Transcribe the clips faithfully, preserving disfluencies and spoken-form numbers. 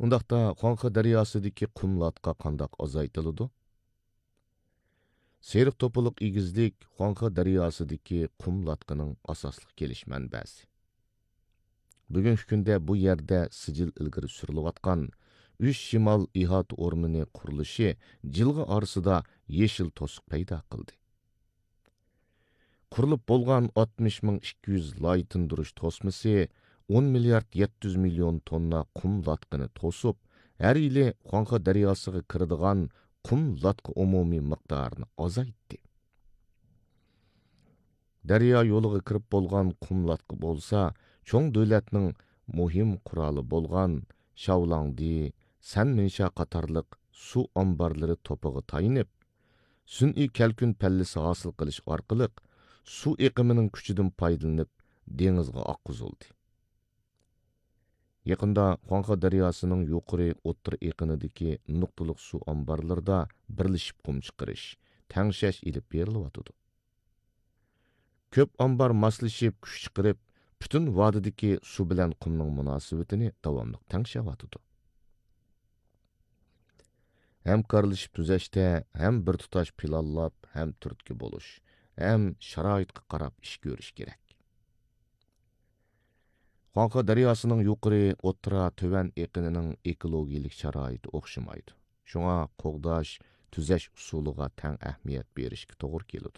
Undaqda Xuanxe daryosidagi qumlatqa qandaq azaytılıdı? Seriq topuluq igizlik Xuanxe daryosidagi qumlatqının asaslık geliş mənbəsi. Bugünkü gündə bu yerdə sicil ilgiri sürülüvatqan üç şimal ihat ormini quruluşu jilg'i arasida yeşil tosuq payda qıldı. Qurulup bolğan altmış ming ikki yuz laytın duruş tosması on milyard yetti yuz milyon tonna qum latqını tosup, her yili Xuanxe daryosıga kiradigan qum latqı umumiy miqdarini azaytdı. Daryo yo'liga kirib bolğan qum latqı bolsa, çoğ dövlətning muhim qurali bolğan Şavlangdi, Sanminsha qatarlıq su ambarları topuğu tayinib, sun'iy kalkun pallisi hosil qilish orqali su eqimining kuchidan foydalanib dengizga oqqizildi. Yaqinda Xuanxe daryosining yuqori o'tir eqinidagi nuqtaliq su ambarlarida birlashib qum chiqarish, tangshash ilib berilyotidi. Ko'p ambar moslashib kuch chiqarib, butun vodidagi su bilan qumning munosabatini davomli tangshyapti. Hamkorlashib tuzashda ham bir tutash planlab, ham turtki bo'lish, ham sharoitga qarab ish ko'rish kerak. Xuanxe daryosining yuqori, o'rta, tuvan eqinining ekologik sharoiti o'xshamaydi. Shunga qo'g'dash, tuzash usuliga tang ahamiyat berishga to'g'ri keladi.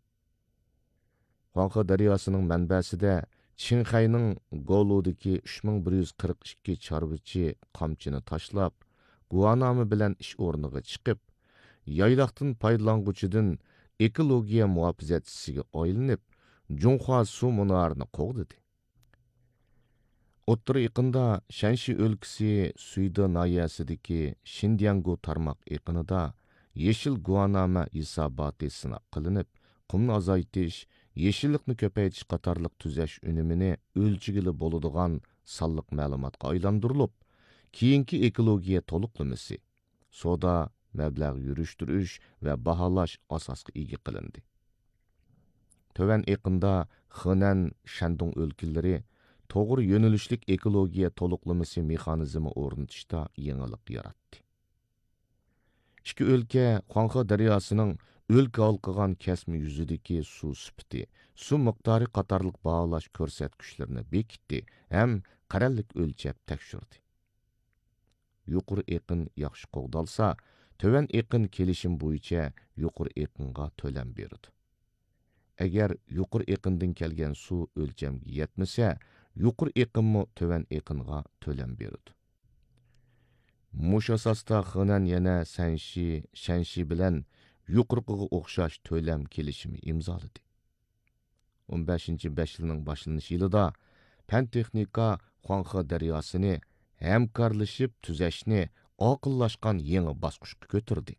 Xuanxe daryosining manbasida Qinghayning Goludagi uch ming bir yuz qirq ikki chorvachi qamchini tashlab, guvohnoma bilan ish o'rniga chiqib, yayloqdan foydalanuvchidan ekologiya muhofazachisiga aylanib, Junxua suv munorini qo'g'didi. O'rta yaqinda Shanxi o'lkasi Suyda noyasidagi Xinjiangu tarmoq yaqinida yeshil guvohnoma hisoboti sinab qilinib, qumni azaytish, yeşillikni ko'paytirish qatorliq tuzash unumini o'lchigili bo'ladigan sonliq ma'lumotga aylantirilib, keyingi ekologiya to'liqlamasi, soda, mablag' yurishtirish va baholash asosga ega qilindi. Töven eqinda Henan, Shandong o'lkalari to'g'ri yo'nalishlik ekologiya to'liqlamasi mexanizmi o'rnatishda yangilik yaratdi. Ikki o'lka Xuanxe daryosining o'lka halqıgan kesme yüzüdeki su süpti, su miqdori qatarlıq bağlaş ko'rsatkichlarni bekitdi, hem qarallik o'lchab tekshirdi. Yuqori eqin yaxshi qo'g'dalsa, töven eqin kelishim bo'yicha yuqori eqinga to'lam berdi. Agar yuqori eqindan kelgan su o'lchamga yetmasa, yuqori eqinmi töven eqinga to'lam berdi. Mush asosda Henan yana Sanxi, Shanxi bilan yuqoriga o'xshash to'lam kelishimi imzoladi. o'n beshinchi besh yilning boshlanish yilida Pan texnika Xuanxe daryosini hamkorlashib tuzashni oqillashgan yangi bosqichga ko'tardi.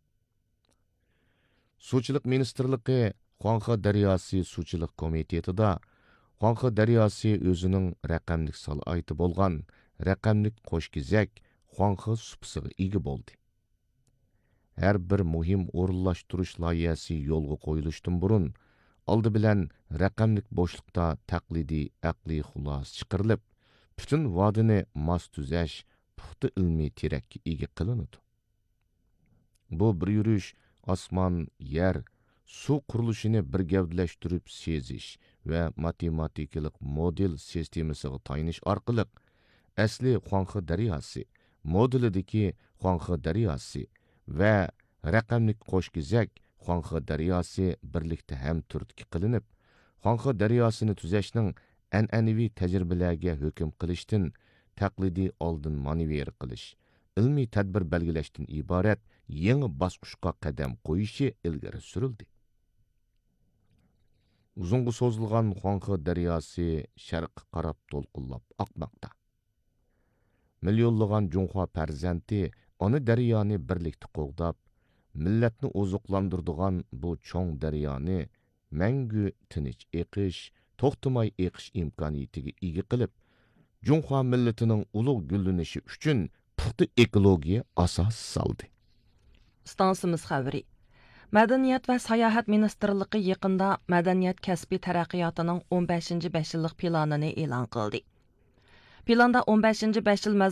Suvchilik ministrligi Xuanxe daryosi suvchilik komitetida Xuanxe daryosi o'zining raqamlik salohiyati bo'lgan raqamlik qo'shkizak Xuanxe supisiga ega bo'ldi. Her bir muhim o'rinlashtirish loyihasi yo'lga qo'yilishdan burun oldi bilan raqamlik bo'shliqda taqlidiy aqliy xulos chiqarilib, butun vodini mos tuzash puxta ilmiy terakka ega qilinadi. Bu bir yurish osmon, yer, suv qurilishini bir gavdalashtirib sezish va matematikalik model sistemasiga tayinish orqali asli Xuanxe daryosi, modelidagi Xuanxe daryosi va raqamlik qo'shkizak Xuanxe daryosi birlikda ham turtki qilinib, Xuanxe daryosini tuzashning an'anaviy tajribalarga hukm qilishdan taqlidiy oldin manevr qilish, ilmiy tadbir belgilashdan iborat yangi bosqichga qadam qo'yishi ilgari surildi. Uzunga so'zilgan Xuanxe daryosi sharqqa qarab to'lqinlab oqmoqda. Milyonlagan Junxua farzandi ona daryoni birlikda qo'g'dab, millatni ozuqlandirdigan bu cho'ng daryoni mangu tinch eqish, to'xtamay eqish imkoniyatiga ega qilib, Junxua millatining ulug' gullanishi uchun puxta ekologiya asos soldi. Stansimiz xabari. Madaniyat va sayohat ministrligi yaqinda madaniyat kasbiy taraqqiyotining o'n beshinchi besh yillik planini e'lon qildi. Planda o'n beshinchi besh yil